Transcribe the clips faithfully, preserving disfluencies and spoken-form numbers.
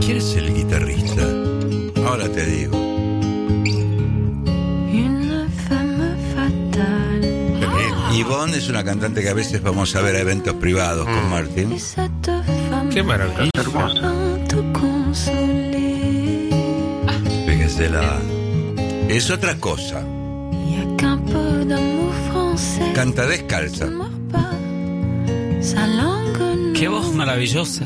¿Quién es el guitarrista? Ahora te digo. Yvonne es una cantante que a veces vamos a ver a eventos privados mm. con Martín. Qué maravilla. Fíjese la... Es otra cosa. Canta descalza. Qué voz maravillosa.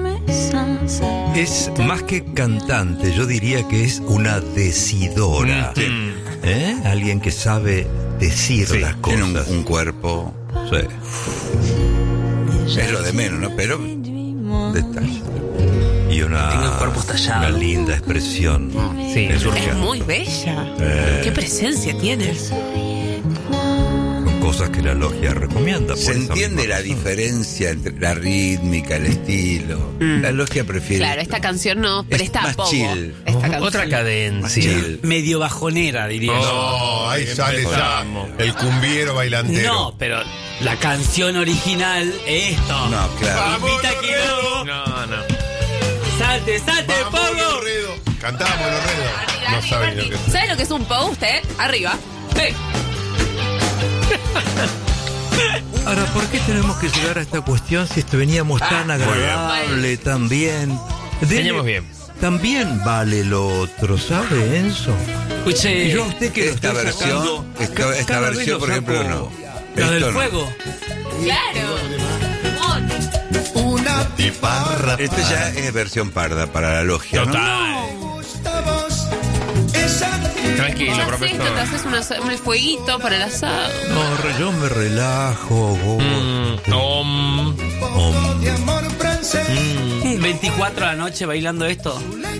Es más que cantante, yo diría que es una decidora. Mm. ¿Eh? Alguien que sabe decir sí, las cosas. Tiene un, un cuerpo. Sí. Es lo de menos, ¿no? Pero detalle. Y una, Tiene el cuerpo estallado. una linda expresión. Sí, es, es muy bella. Eh. Qué presencia tiene. Son cosas que la logia recomienda. Se entiende la diferencia entre la rítmica, el estilo. Mm. La logia prefiere. Claro, esta canción no presta más poco. Chill. Esta Otra cadencia. Chill. Medio bajonera, diría yo. No, ahí sale ya el cumbiero bailantero. No, pero la canción original es esto. No, claro. Invita a Quilombo. No, no. Salte, salte, Pogo. Cantábamos los redos. No saben lo que es. ¿Sabes lo que es un pogo usted? Arriba. Hey. Ahora, ¿por qué tenemos que llegar a esta cuestión si esto veníamos tan Ah, agradable, tan bien? Dele- Veníamos bien. También vale lo otro, ¿sabe, Enzo? Escuche, Y yo a usted que lo Esta estoy versión, sacando, esta, ca- esta cada vez versión, lo por ejemplo, saco- no. la del Esto no. fuego. Claro. Una tiparra. Esta ya es versión parda para la logia, ¿no? Total. Tranquilo, Ya sé, profesor. esto te haces una- un fueguito para el asado. No, re- yo me relajo, go- Mm, om. om. Mm, veinticuatro a la noche bailando esto.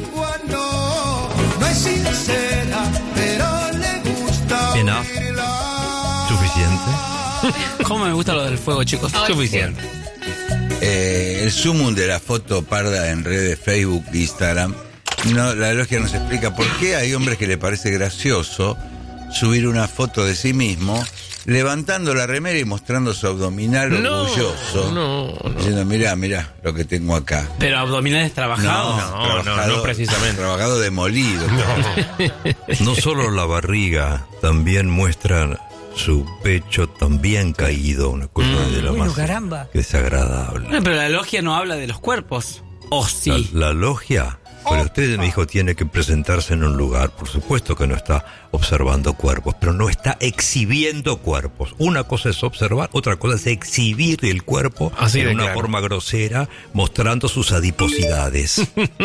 Enough. Suficiente. ¿Cómo me gusta lo del fuego, chicos? Ay, Suficiente. Eh, el sumum de la foto parda en redes Facebook e Instagram. No, la logia nos explica por qué hay hombres que le parece gracioso subir una foto de sí mismo levantando la remera y mostrando su abdominal No, orgulloso. no, no. Diciendo, mirá, mirá lo que tengo acá. Pero abdominales trabajados. No, no, no precisamente. Trabajado demolido. No solo la barriga, también muestran su pecho también caído, una cosa de la Bueno, más caramba. desagradable. Bueno, pero la logia no habla de los cuerpos. ¿O sí? La, la logia, pero usted me dijo tiene que presentarse en un lugar, por supuesto que no está observando cuerpos, pero no está exhibiendo cuerpos. Una cosa es observar, otra cosa es exhibir el cuerpo Así en de una claro. forma grosera, mostrando sus adiposidades.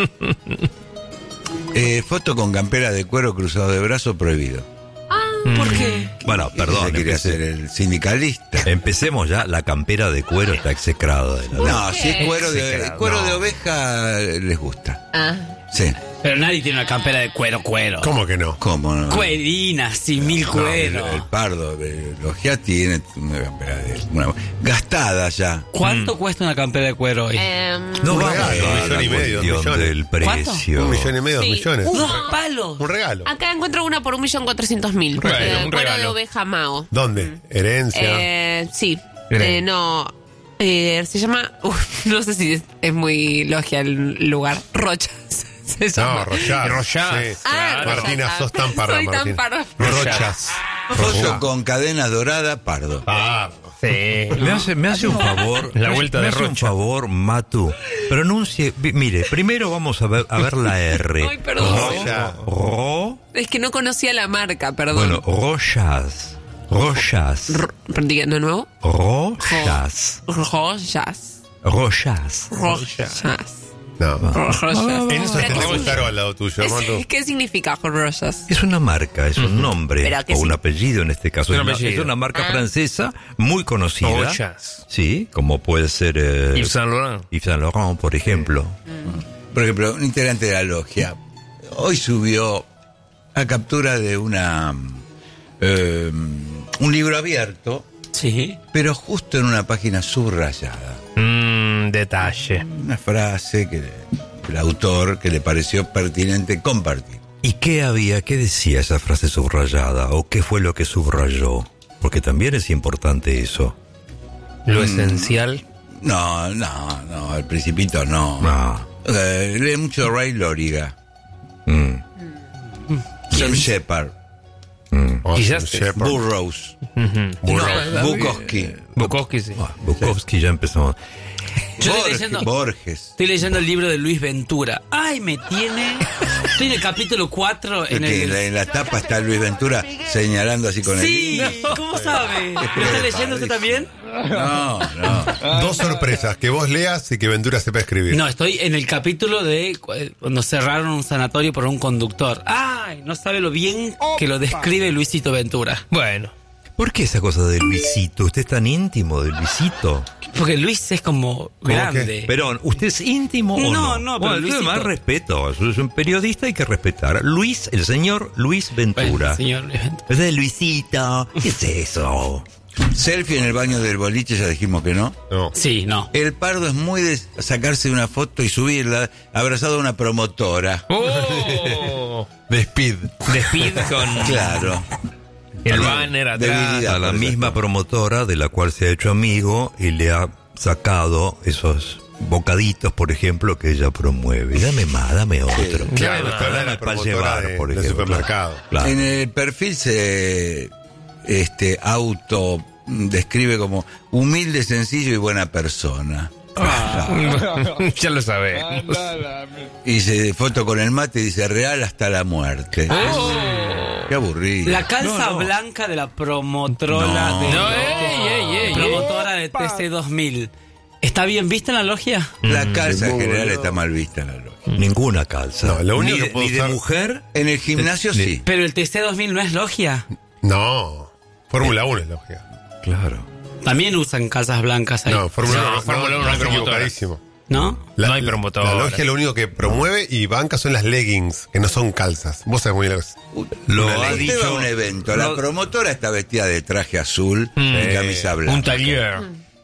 eh, foto con campera de cuero cruzado de brazo prohibido. ¿Por qué? Bueno, perdón, Ese quería empecé- ser el sindicalista. empecemos ya, la campera de cuero está execrada de la logia. No, si es cuero de, Execrado. cuero No. de oveja les gusta. Ah. Sí. Pero nadie tiene una campera de cuero, cuero. ¿Cómo que no? ¿Cómo no? Cuerinas, sin mil El, cuero. el pardo de logia tiene una campera de una, gastada ya. ¿Cuánto cuesta una campera de cuero hoy? Em, No Un vamos regalo, a un la millón y medio, dos cuestión millones. del precio. Un millón y medio, dos Sí. millones. Dos palos. Un regalo. acá encuentro una por un millón cuatrocientos mil. Regalo, Eh, un cuero de regalo. oveja Mao. ¿Dónde? Herencia. Eh, sí. Bien. Eh, no. Eh, se llama. Uf, no sé si es, es muy logia el lugar. Rochas. Se llama. No, Rochas. Rochas. Sí. Ah, Martina, Rochas. sos tan parda, Soy tan Martina. parda. Rochas. Foto con cadena dorada, pardo. Ah, Sí. Me hace, me hace un favor. La me- vuelta me de hace un Rocha. favor, Matu. Pronuncie. vi- Mire, primero vamos a ver, a ver la R. Ay, perdón. Rocha. Ro. Es que no conocía la marca, perdón. Bueno, Rochas. Rochas. R- diga de nuevo. Rochas. Rochas. Rochas. Rochas. No. Rochas. En eso Pero tenemos ¿qué que estar al lado tuyo, Matu. es- ¿Qué significa Rochas? Es una marca, es un nombre, Pero que o sí. un apellido en este caso. Un Es una, apellido. es una marca Ah. francesa muy conocida. Rochas. Sí, como puede ser eh, Yves Saint Laurent. Yves Saint Laurent, por ejemplo. Por ejemplo, un integrante de la logia hoy subió a captura de una eh, un libro abierto, Sí. pero justo en una página subrayada. Mmm, detalle. Una frase que el autor que le pareció pertinente compartir. ¿Y qué había, qué decía esa frase subrayada? ¿O qué fue lo que subrayó? Porque también es importante eso. Lo esencial. No, no, no, el Principito no. Ah. Eh, lee mucho Ray Loriga. Mm. Sam Shepard. Oh, Quizás- Shepard. Burroughs. Burroughs. Bukowski. Bukowski, sí. Ah, Bukowski ya empezamos. Yo estoy Borges, leyendo, Borges. estoy leyendo el libro de Luis Ventura. Ay, me tiene. Estoy en el capítulo cuatro. En Que el... en, la, en la tapa está Luis Ventura señalando así con Sí, el... ¿cómo sabe? ¿Lo está leyendo usted también? No, no. Dos sorpresas, que vos leas y que Ventura sepa escribir. No, estoy en el capítulo de cu- cuando cerraron un sanatorio por un conductor. Ay, no sabe lo bien que lo describe Luisito Ventura. Bueno. ¿Por qué esa cosa de Luisito? ¿Usted es tan íntimo de Luisito? Porque Luis es como grande. Pero, ¿usted es íntimo o no? No, no, pero Bueno, Luisito- más respeto. Es un periodista, hay que respetar. Luis, el señor Luis Ventura. Bueno, señor Luis Ventura. Es de Luisito. ¿Qué es eso? Selfie en el baño del boliche, ya dijimos que no. No. Sí, no. El Pardo es muy de sacarse una foto y subirla abrazado a una promotora. ¡Oh! De Speed. De Speed con Claro. el banner atrás. Debilidad. A la por misma ejemplo. promotora de la cual se ha hecho amigo y le ha sacado esos bocaditos, por ejemplo, que ella promueve. Dame más, dame otro. Claro, Dame está hablando de la Dame para promotora llevar, de- por del ejemplo. supermercado. Claro. En el perfil se este auto describe como humilde, sencillo y buena persona. Ya lo sabemos. Y dice foto con el mate y dice real hasta la muerte. Qué aburrido. La calza No, no. blanca de la promotora No. de No, ey, ey, ey, promotora de T C dos mil. ¿Está bien vista en la logia? La calza en general está mal vista en la logia. Ninguna calza. No, lo único ni que de, puedo ni de usar- mujer. En el gimnasio De- sí. Pero el T C dos mil no es logia. No. Fórmula uno es lógica. Claro. También usan calzas blancas ahí. No, Fórmula No, uno. Fórmula uno no hay estás promotora. equivocadísimo. ¿No? No hay promotora. La logia lo único que promueve y banca son las leggings, que no son calzas. Vos sabés muy bien lo que es. Lo Una ha ley. Usted va a dicho. un evento, la lo- promotora está vestida de traje azul y Mm. camisa blanca. Un taller.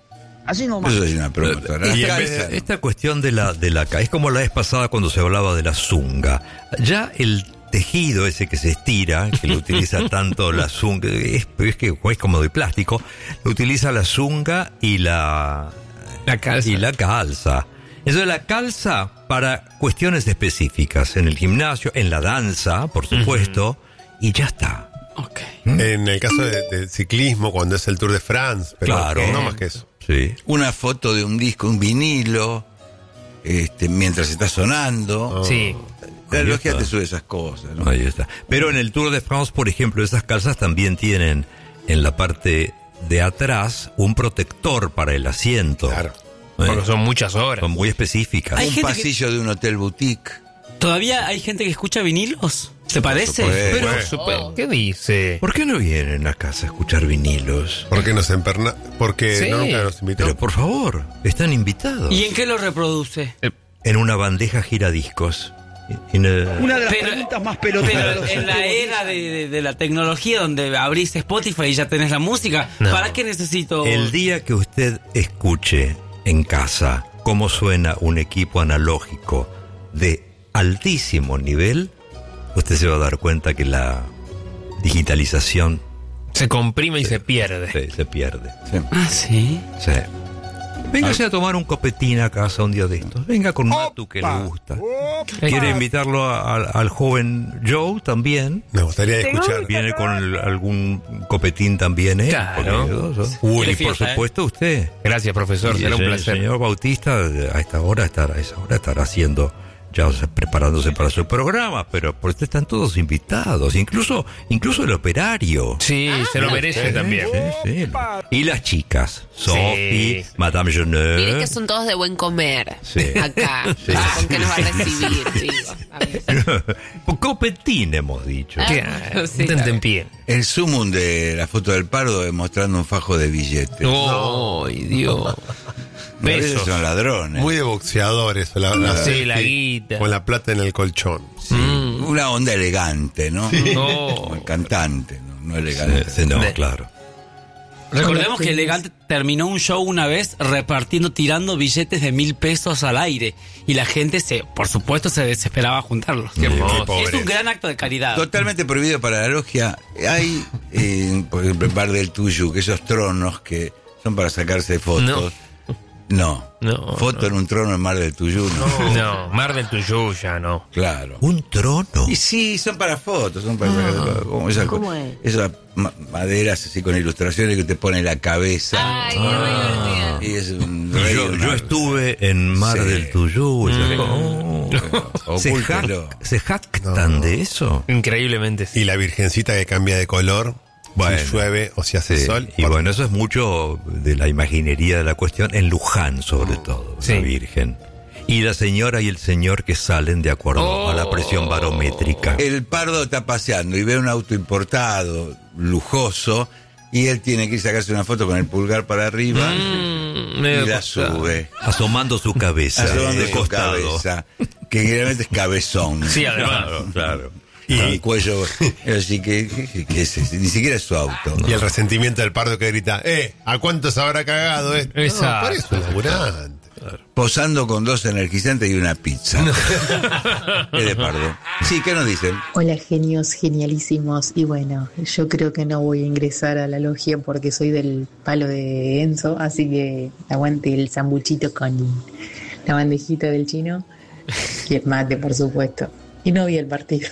Eso es una promotora. Y Las en vez de- calzas, Esta cuestión de la de la ca- es como la vez pasada cuando se hablaba de la zunga. Ya el tejido ese que se estira, que lo utiliza tanto la zunga, es, es que es como de plástico, lo utiliza la zunga y la La calza. y la calza. Eso de la calza para cuestiones específicas, en el gimnasio, en la danza, por supuesto, y ya está. Ok. En el caso de, de ciclismo, cuando es el Tour de France, pero Claro. no más que eso. Sí. una foto de un disco, un vinilo, este, mientras está sonando. Sí. La Ahí logia está. te sube esas cosas, ¿no? Ahí está. Pero en el Tour de France, por ejemplo, esas calzas también tienen en la parte de atrás un protector para el asiento. Claro. ¿Eh? Porque son muchas horas. Son muy específicas. Hay Un gente que- pasillo de un hotel boutique. ¿Todavía hay gente que escucha vinilos? ¿Te parece? supuesto. Pero, Bueno. Supe- ¿Qué dice? ¿por qué no vienen a casa a escuchar vinilos? ¿Por qué nos emperna? Porque Sí. no nunca nos invitó. Pero por favor, están invitados. ¿Y en qué lo reproduce? En una bandeja giradiscos. En, eh, Una de las Pero- preguntas más pelotudas de Pero los en la era de, de- de la tecnología donde abrís Spotify y ya tenés la música, No. ¿para qué necesito? El día que usted escuche en casa cómo suena un equipo analógico de altísimo nivel, usted se va a dar cuenta que la digitalización Se comprime y se pierde. se, se pierde. Sí. Ah, sí. Sí. Véngase a tomar un copetín a casa un día de estos. Venga con Matu que le gusta. Quiere invitarlo a- al- al joven Joe también. Me gustaría escuchar. Viene con el- algún copetín también, ¿eh? Claro. Porque, Uy, y Quiere por fiesta, ¿eh? supuesto usted. Gracias, profesor. Y Será un el placer. señor Bautista a esta hora estará, a esa hora estará haciendo, ya preparándose para su programa, pero por usted están todos invitados, incluso, incluso el operario. Sí, se lo merece también. Sí, sí. Y las chicas, Sophie, Madame Miren Jenner. que son todos de buen comer. Sí. Acá. Sí. ¿Con qué nos va a recibir, chicos? A ver. Copetín hemos dicho. Ah, Claro, sí, un tente claro. en pie. El sumum de la foto del Pardo es mostrando un fajo de billetes. ¡Ay, Dios! A veces Besos. son ladrones. Muy de boxeadores. La, la Sí, selfie la guita. Con la plata en el colchón. Una onda elegante, ¿no? No. Como el cantante, ¿no? No elegante. Sí, no, De- claro. Recordemos que Elegante terminó un show una vez repartiendo, tirando billetes de mil pesos al aire. Y la gente, se, por supuesto, se desesperaba a juntarlos. Qué hermoso. Qué Es pobre. un gran acto de caridad. Totalmente prohibido para la logia. Hay, eh, por ejemplo, en Bar del Tuyo, que esos tronos que son para sacarse fotos. No. No, Foto no. en un trono en Mar del Tuyú. No. No, Mar del Tuyú ya no. Claro. Un trono. Y sí, son para fotos, son para como esas, ¿Cómo es? esas ma- maderas así con ilustraciones que te pone la cabeza. Ay, qué divertida. Y es un Y rey, yo, una- yo estuve en Mar Sí. del Tuyú. esas cosas. Oh. ¿Se, Ocúltelo. jac- ¿Se jactan No. de eso? Increíblemente sí. Y la virgencita que cambia de color, Bueno. si llueve o si hace Sí, sol. y bueno, eso es mucho de la imaginería de la cuestión, en Luján sobre todo, Sí. la Virgen. Y la señora y el señor que salen de acuerdo Oh. a la presión barométrica. El pardo está paseando y ve un auto importado, lujoso, y él tiene que ir a sacarse una foto con el pulgar para arriba Mm, y medio la costado. sube. Asomando su cabeza Asomando de su costado. cabeza, que generalmente es cabezón. Sí, además. Claro, claro. Y el cuello, así que, que, que es ese? Ni siquiera es su auto. Y el resentimiento del pardo que grita, eh, ¿a cuánto se habrá cagado esto? Exacto. No, parece un laburante. Posando con dos energizantes y una pizza. Es de pardo. Sí, ¿qué nos dicen? Hola genios, genialísimos. Y bueno, yo creo que no voy a ingresar a la logia porque soy del palo de Enzo, así que aguante el sambuchito con la bandejita del chino y el mate, por supuesto. Y no vi el partido.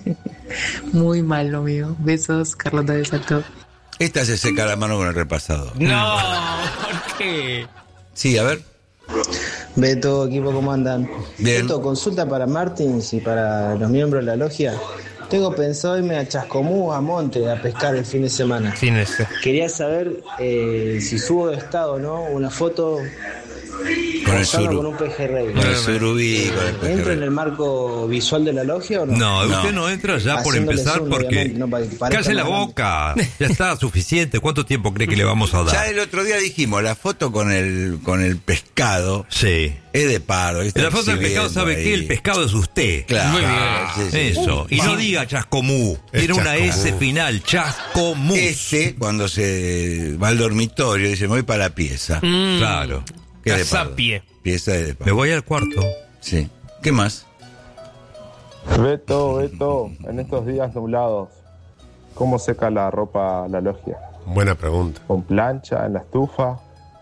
Muy mal lo mío. Besos, Carlota de Salto. Esta se seca la mano con el repasador. No, ¿por qué? Sí, a ver. Beto, equipo, ¿cómo andan? Bien. Beto, consulta para Martins y para los miembros de la logia. Tengo pensado irme a Chascomús, a Monte, a pescar el fin de semana. Sin ese. Quería saber eh, si subo de estado, ¿no? Una foto Con el posando suru. con un pejerrey. Con el surubí, con el ¿Entro en pejerrey. el marco visual de la logia o no? No, No. usted no entra ya por Haciéndole empezar zoom, porque... obviamente, no, para que parezca Cállese la más boca. Ya está suficiente. ¿Cuánto tiempo cree que le vamos a Ya dar? el otro día dijimos, la foto con el con el pescado Sí. es de pardo. En la foto del pescado sabe que el pescado es usted. Claro. Muy bien. Sí, sí. Eso. Y no diga Chascomú. Tiene una Chascomú. S final. Chascomú. Este, cuando se va al dormitorio, dice, me voy para la pieza. Mm, Claro. ¿Qué es de pardo? Casapie. Pieza de Me pardo. voy al cuarto. Sí. ¿Qué más? Beto, Beto, en estos días nublados, ¿cómo seca la ropa la logia? Buena pregunta. ¿Con plancha, en la estufa,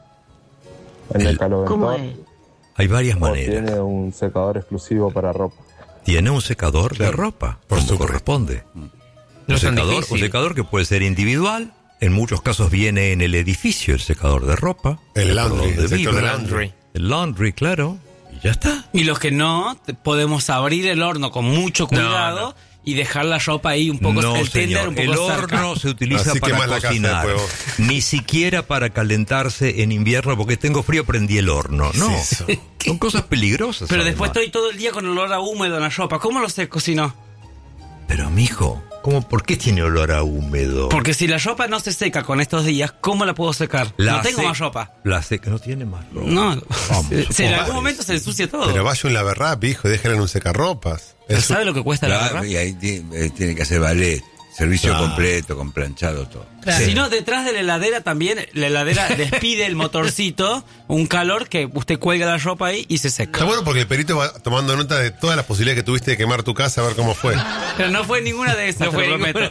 en el, El- ¿Cómo caloventor? es? Hay varias ¿O maneras. tiene un secador exclusivo para ropa? Tiene un secador de ropa, Por como supuesto. corresponde. No Un es tan secador, un difícil. secador que puede ser individual. En muchos casos viene en el edificio el secador de ropa. El De laundry, donde el sector vive. de laundry. El laundry, claro. Y ya está. Y los que no, te- podemos abrir el horno con mucho cuidado no. y dejar la ropa ahí un poco, No, el tender señor. un poco El cerca. horno se utiliza Así para quemás la casa cocinar. después Ni siquiera para calentarse en invierno porque tengo frío, prendí el horno. No. es eso? Son cosas peligrosas. Pero después además. estoy todo el día con olor a húmedo en la ropa. ¿Cómo lo seco si no? Pero, mijo, ¿cómo, ¿por qué tiene olor a húmedo? Porque si la ropa no se seca con estos días, ¿cómo la puedo secar? La no tengo se- más ropa. La seca no tiene más ropa. No, Vamos, se- en algún compadre. momento se ensucia todo. Pero vaya un lavarrap, hijo, déjala en un secarropas. ¿Pero Es un- ¿Sabe lo que cuesta la Claro, garra? y ahí ti- eh, tiene que hacer ballet. Servicio Claro. completo, con planchado, todo. Si no, detrás de la heladera también, la heladera despide el motorcito, un calor que usted cuelga la ropa ahí y se Está seca. bueno porque el perito va tomando nota de todas las posibilidades que tuviste de quemar tu casa, a ver cómo fue. Pero no fue ninguna de esas, No te fue lo prometo.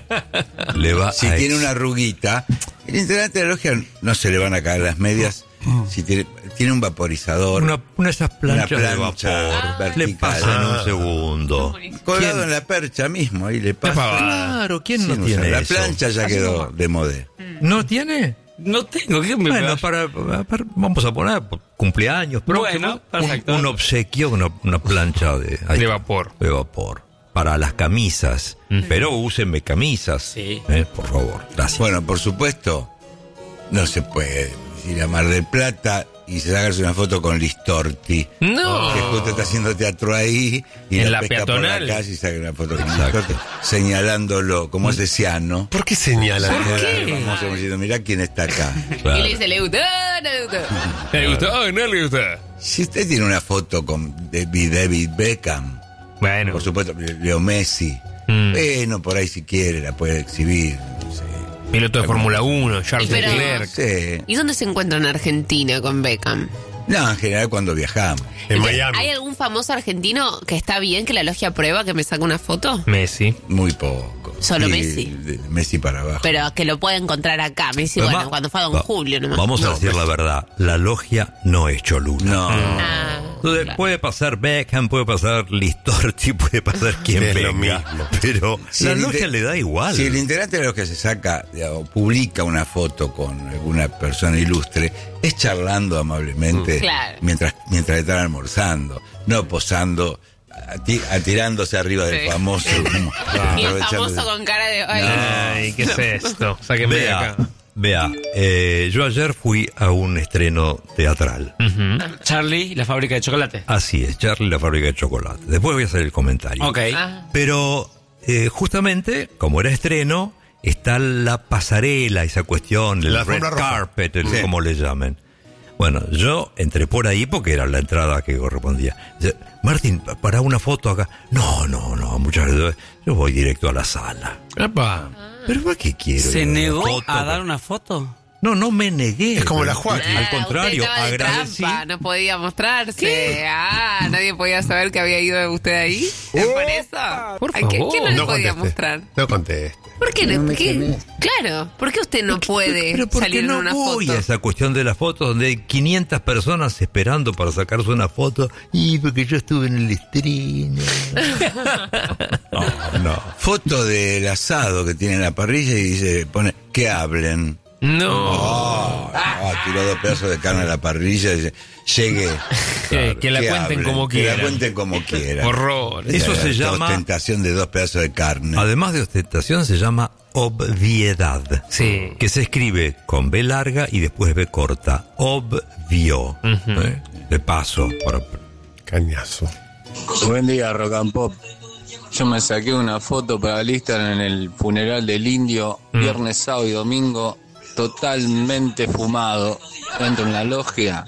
Le va Si a tiene ex- una arruguita, el integrante de la logia no se le van a caer las medias. Si tiene, tiene un vaporizador Una, una de esas planchas Una de plancha vapor. Le vertical. pasa en un Ah. segundo. colgado ¿Quién? en la percha mismo, ahí le pasa. Claro, ¿quién Sin no usar. tiene La eso? plancha ya quedó de modé. ¿No tiene? No tengo, ¿qué me Bueno, para, para- vamos a poner cumpleaños próximos, Bueno, perfecto. un, un obsequio, una, una plancha de, ahí De está, vapor. de vapor. Para las camisas. Pero úsenme camisas. Sí. Eh, por favor, gracias. Bueno, por supuesto, no se puede ir a Mar del Plata y sacarse una foto con Listorti. No. Que justo está haciendo teatro ahí y En la la pesca peatonal. por la calle y saca una foto con Listorti, señalándolo como ese ciano. ¿Por qué señalan? Vamos como diciendo, mirá quién está acá. Claro. Y le dice, le gustó, no le gustó. ¿Le gustó o no le gustó? Si usted tiene una foto con David, David Beckham, Bueno. por supuesto, Leo Messi, Mm. bueno, por ahí si quiere la puede exhibir. No sé. Piloto de Fórmula uno, Charles Pero- Leclerc. Sí. ¿Y dónde se encuentra en Argentina con Beckham? No, en general cuando viajamos. En Miami. ¿Hay algún famoso argentino que está bien que la logia aprueba que me saque una foto? Messi. Muy poco. Solo Sí, Messi. de- de Messi para abajo. Pero que lo pueda encontrar acá. Messi, Además, bueno, cuando fue a Don va- Julio nomás. Vamos a No, decir pues- la verdad, la logia no es Cholula. No. Ah, Entonces, claro. puede pasar Beckham, puede pasar Listorti, puede pasar quien Es lo venga. mismo. Pero Si la el logia inte- le da igual. Si el integrante de los que se saca eh, o publica una foto con alguna persona ilustre, es charlando amablemente Claro. mientras, mientras están almorzando, no posando, ati- atirándose arriba del Sí. famoso. como Y el aprovechándose. famoso con cara de... Ay, Ay, ¿qué es esto? Sáquenme de Vea, acá. vea, eh, yo ayer fui a un estreno teatral. Charlie, la fábrica de chocolate. Así es, Charlie, la fábrica de chocolate. Después voy a hacer el comentario. Ok. Ah. Pero eh, justamente, como era estreno, está la pasarela, esa cuestión, el La red alfombra roja. carpet, el- Sí. como le llamen. Bueno, yo entré por ahí porque era la entrada que correspondía. Dice, Martín, pa- para una foto acá. No, no, no, muchas gracias. Yo voy directo a la sala. Epa. ¿Pero para qué quiero? ¿Se ir una negó foto? a dar una foto? No, no me negué. Es como la Pero- Joaquín. Al Ah, contrario, usted estaba de agradecí. trampa, no podía mostrarse. Ah, nadie podía saber que había ido usted ahí. ¿Es por eso? Por ¿A qué- favor. ¿Quién no le No podía conteste. mostrar? No conteste. ¿Por qué no? ¿Por qué? Claro, ¿por qué usted no puede Pero ¿por salir qué no en una voy foto? a esa cuestión de las fotos donde hay quinientas personas esperando para sacarse una foto? Y porque yo estuve en el estreno. No, no. Foto del asado que tiene en la parrilla y dice, pone, que hablen. No. Oh, oh, tiró dos pedazos de carne a la parrilla y dice, llegué. Que- que la cuenten hablen, como Que la quieran. cuenten como quieran. Horror. Eso se Esta llama- ostentación de dos pedazos de carne. Además de ostentación, se llama obviedad. Sí. Que se escribe con B larga y después B corta. Obvio. ¿Eh? De paso. Para... Cañazo. Buen día, Rock and Pop. Yo me saqué una foto para el Instagram en el funeral del indio, viernes, sábado y domingo, totalmente fumado, dentro en la logia.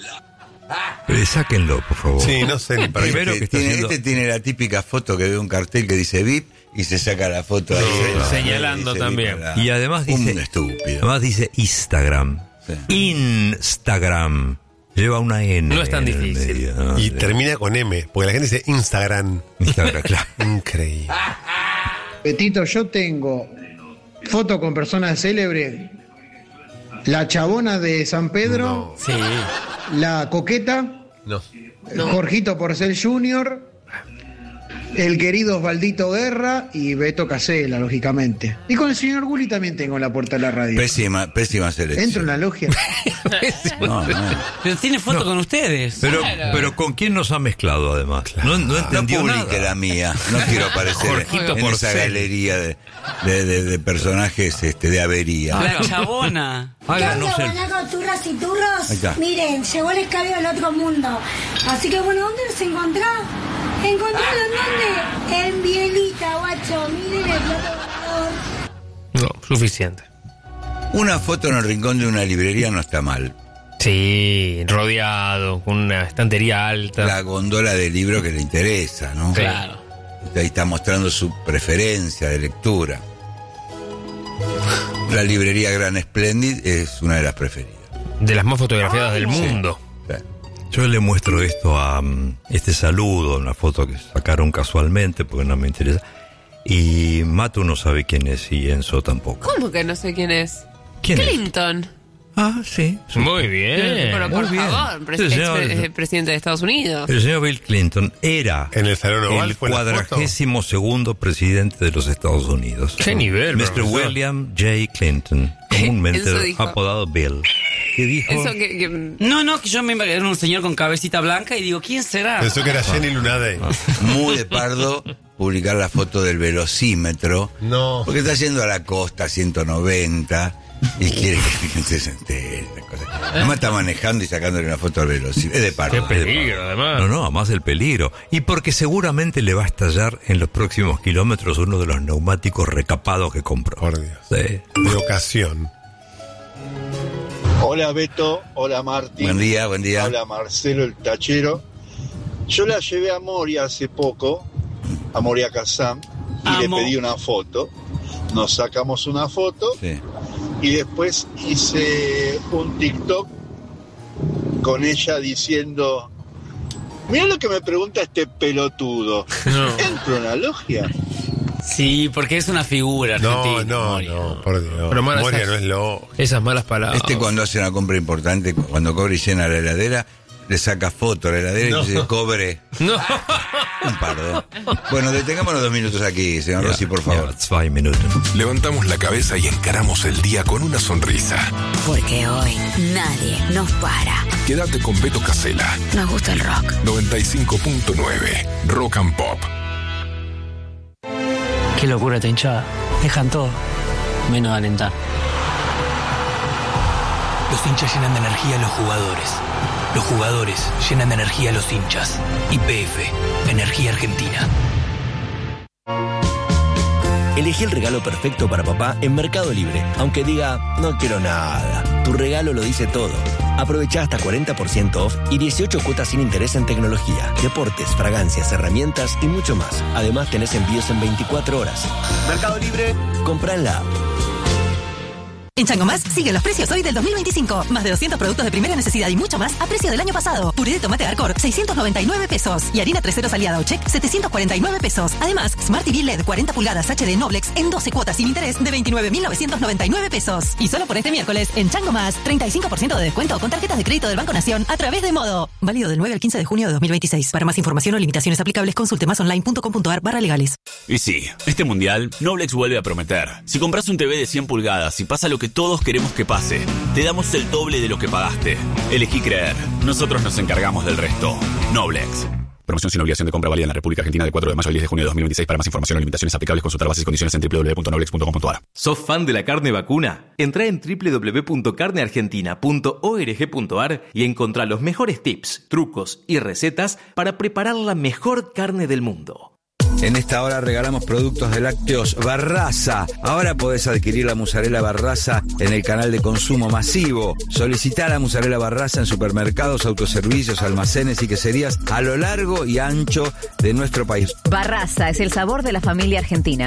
Eh, sáquenlo, por favor. Sí, no sé ni para qué. Primero este, que está tiene, haciendo- este tiene la típica foto que ve un cartel que dice V I P y se saca la foto ahí. Sí, señalando Dice también. V I P Y además Un dice... estúpido. Además dice Instagram. Sí. Instagram. Lleva una N. No es tan en el difícil. medio, ¿no? Y Sí. termina con M, porque la gente dice Instagram. Instagram, claro. Increíble. Betito, yo tengo foto con personas célebres. La chabona de San Pedro, Sí. la coqueta, No. Jorgito Porcel junior, el querido Osvaldito Guerra y Beto Casella, lógicamente. Y con el señor Gulli también tengo en la puerta de la radio. Pésima, pésima selección. Entro en la logia. No, no. Pero tiene foto con ustedes. Pero, pero ¿con quién nos ha mezclado además? No, no No entendió publique nada. la mía. No quiero aparecer Jorgito en esa Porcel. galería de, de, de- de personajes este, de avería. La chabona. Háganos el... Guanaco, turras y Ahí turros. está. Miren, llegó el escabio del otro mundo. Así que bueno, ¿dónde nos encontrás? ¿Encontralo en dónde? En Bielita, guacho. Miren el plato volador. No, suficiente. Una foto en el rincón de una librería no está mal. Sí, rodeado, con una estantería alta. La gondola de libro que le interesa, ¿no? Claro. Ahí está mostrando su preferencia de lectura. La librería Gran Splendid es una de las preferidas. De las más fotografiadas del mundo. Sí. Yo le muestro esto a mm, este saludo, una foto que sacaron casualmente porque no me interesa. Y Matu no sabe quién es y Enzo tampoco. ¿Cómo que no sé quién es? ¿Quién es? Clinton. Ah, sí. Muy bien. Pero por muy bien. favor, pres- Sí, ex- señor. eh, presidente de Estados Unidos. El señor Bill Clinton era En el Salón Oval el fue la foto. cuadragésimo segundo presidente de los Estados Unidos. Qué nivel, mister profesor. William J. Clinton, comúnmente Eso dijo. apodado Bill. ¿Qué dijo? Eso que, que- No, no, que yo me imaginé un señor con cabecita blanca y digo, ¿quién será? Pensó que era Jenny Lunade. Muy de pardo publicar la foto del velocímetro. No. Porque está yendo a la costa ciento noventa y quiere que la gente se entere. las cosas. Además está manejando y sacándole una foto al velocímetro. Es de pardo. Qué peligro, además. No, no, además el peligro. Y porque seguramente le va a estallar en los próximos kilómetros uno de los neumáticos recapados que compró. Por Dios. Sí. De ocasión. Hola Beto, hola Martín. Buen día, buen día. Hola Marcelo el tachero. Yo la llevé a Moria hace poco, a Moria Kazán, y Amo. le pedí una foto. Nos sacamos una foto Sí. y después hice un TikTok con ella diciendo, mirá lo que me pregunta este pelotudo. No. ¿Entro en la logia? Sí, porque es una figura argentina. No, no, Moria. no, por Dios. Pero malas Moria esas- no es lo... Esas malas palabras. Este cuando hace una compra importante, cuando cobra y llena la heladera, le saca foto a la heladera No. y dice, cobre. No. Un pardo. Bueno, detengámonos dos minutos aquí, señor Rossi, por favor. Zwei Minuten. Levantamos la cabeza y encaramos el día con una sonrisa. Porque hoy nadie nos para. Quédate con Beto Casella. Nos gusta el rock. noventa y cinco punto nueve Rock and Pop. Qué locura esta hinchada. Dejan todo, menos de alentar. Los hinchas llenan de energía a los jugadores. Los jugadores llenan de energía a los hinchas. Y P F, Energía Argentina. Elegí el regalo perfecto para papá en Mercado Libre. Aunque diga, no quiero nada. Tu regalo lo dice todo. Aprovecha hasta cuarenta por ciento off y dieciocho cuotas sin interés en tecnología, deportes, fragancias, herramientas y mucho más. Además tenés envíos en veinticuatro horas. Mercado Libre, compra en la app. En Chango Más siguen los precios hoy del dos mil veinticinco. Más de doscientos productos de primera necesidad y mucho más a precio del año pasado. Puré de tomate Arcor, seiscientos noventa y nueve pesos. Y harina tres ceros aliada o check, setecientos cuarenta y nueve pesos. Además, Smart T V L E D cuarenta pulgadas H D Noblex en doce cuotas sin interés de veintinueve mil novecientos noventa y nueve pesos. Y solo por este miércoles, en Chango Más, treinta y cinco por ciento de descuento con tarjetas de crédito del Banco Nación a través de Modo. Válido del nueve al quince de junio de dos mil veintiséis. Para más información o limitaciones aplicables, consulte más online punto com punto a r barra legales. Y sí, este mundial, Noblex vuelve a prometer. Si compras un T V de cien pulgadas y pasa lo que todos queremos que pase, te damos el doble de lo que pagaste. Elegí creer. Nosotros nos encargamos del resto. Noblex. Promoción sin obligación de compra válida en la República Argentina de cuatro de mayo al diez de junio de dos mil veintiséis. Para más información o limitaciones aplicables, consultar bases y condiciones en doble u doble u doble u punto noblex punto com punto a r. ¿Sos fan de la carne vacuna? Entrá en doble u doble u doble u punto carne argentina punto org punto a r y encontrá los mejores tips, trucos y recetas para preparar la mejor carne del mundo. En esta hora regalamos productos de lácteos Barraza. Ahora podés adquirir la mozzarella Barraza en el canal de consumo masivo. Solicitá la mozzarella Barraza en supermercados, autoservicios, almacenes y queserías a lo largo y ancho de nuestro país. Barraza es el sabor de la familia argentina.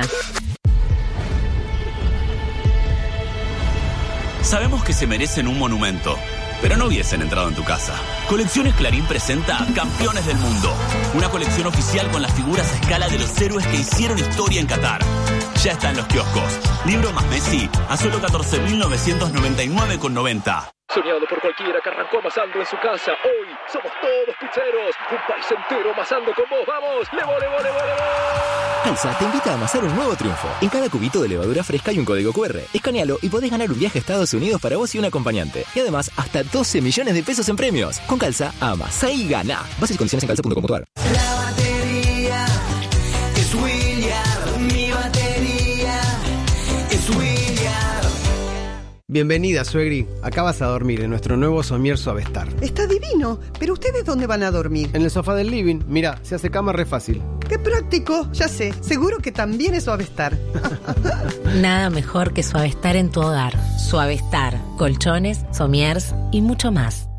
Sabemos que se merecen un monumento, pero no hubiesen entrado en tu casa. Colecciones Clarín presenta Campeones del Mundo, una colección oficial con las figuras a escala de los héroes que hicieron historia en Qatar. Ya está en los kioscos. Libro más Messi a solo catorce mil novecientos noventa y nueve con noventa. Soñado por cualquiera que arrancó amasando en su casa. Hoy somos todos pizzeros. Un país entero amasando con vos. ¡Vamos! ¡Levo, levo, levo, levo! Alsa te invita a amasar un nuevo triunfo. En cada cubito de levadura fresca hay un código cu erre. Escanealo y podés ganar un viaje a Estados Unidos para vos y un acompañante. Y además, hasta doce millones de pesos en premios. Con Calza, amasa y gana. Bases y condiciones en calza punto com punto a r. La batería es William. Mi batería es William. Bienvenida, suegri. Acá vas a dormir en nuestro nuevo somier Suavestar. Está divino. ¿Pero ustedes dónde van a dormir? En el sofá del living. Mira, se hace cama re fácil. ¡Qué práctico! Ya sé. Seguro que también es Suavestar. Nada mejor que Suavestar en tu hogar. Suavestar, colchones, somiers y mucho más.